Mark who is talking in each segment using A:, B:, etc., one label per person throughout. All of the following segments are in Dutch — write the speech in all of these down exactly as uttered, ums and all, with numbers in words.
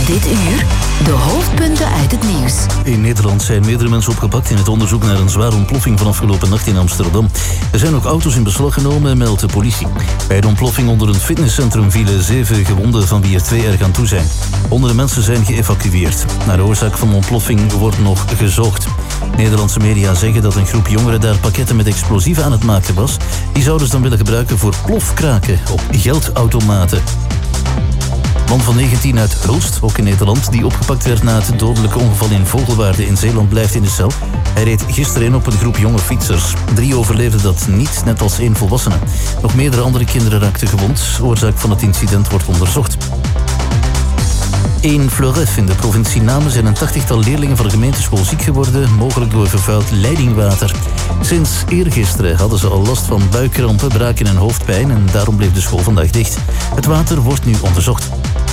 A: Dit uur de hoofdpunten uit het nieuws.
B: In Nederland zijn meerdere mensen opgepakt in het onderzoek naar een zware ontploffing van afgelopen nacht in Amsterdam. Er zijn ook auto's in beslag genomen, meldt de politie. Bij de ontploffing onder een fitnesscentrum vielen zeven gewonden, van wie er twee erg aan toe zijn. Honderden mensen zijn geëvacueerd. Naar de oorzaak van de ontploffing wordt nog gezocht. Nederlandse media zeggen dat een groep jongeren daar pakketten met explosieven aan het maken was. Die zouden ze dan willen gebruiken voor plofkraken op geldautomaten. Man van negentien uit Hulst, ook in Nederland, die opgepakt werd na het dodelijke ongeval in Vogelwaarde in Zeeland, blijft in de cel. Hij reed gisteren in op een groep jonge fietsers. Drie overleefden dat niet, net als één volwassene. Nog meerdere andere kinderen raakten gewond. Oorzaak van het incident wordt onderzocht. In Fleuref in de provincie Namen zijn een tachtigtal leerlingen van de gemeenteschool ziek geworden, mogelijk door vervuild leidingwater. Sinds eergisteren hadden ze al last van buikkrampen, braken en hoofdpijn en daarom bleef de school vandaag dicht. Het water wordt nu onderzocht.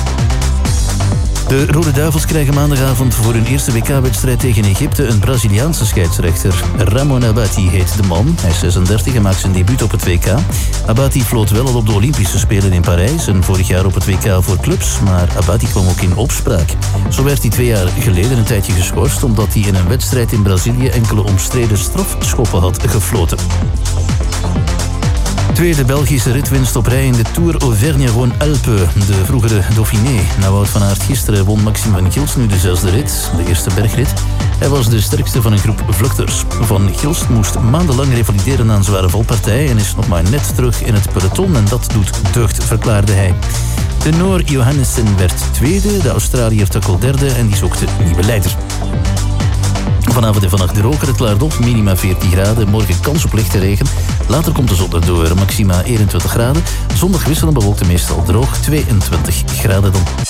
B: De Rode Duivels krijgen maandagavond voor hun eerste W K-wedstrijd tegen Egypte een Braziliaanse scheidsrechter. Ramon Abati heet de man. Hij is zesendertig en maakt zijn debuut op het W K. Abati floot wel al op de Olympische Spelen in Parijs en vorig jaar op het W K voor clubs, maar Abati kwam ook in opspraak. Zo werd hij twee jaar geleden een tijdje geschorst omdat hij in een wedstrijd in Brazilië enkele omstreden strafschoppen had gefloten. Tweede Belgische ritwinst op rij in de Tour Auvergne-Rhône-Alpes, de vroegere Dauphiné. Na Wout van Aert gisteren won Maxime van Gils nu de zesde rit, de eerste bergrit. Hij was de sterkste van een groep vluchters. Van Gils moest maandenlang revalideren na een zware valpartij en is nog maar net terug in het peloton en dat doet deugd, verklaarde hij. De Noor Johannessen werd tweede, de Australiër Tuckle derde en die zocht een nieuwe leider. Vanavond en vannacht droger, het klaart op, minima veertien graden. Morgen kans op lichte regen. Later komt de zon erdoor, maxima eenentwintig graden. Zondag wisselen bewolkt en meestal droog, tweeëntwintig graden dan.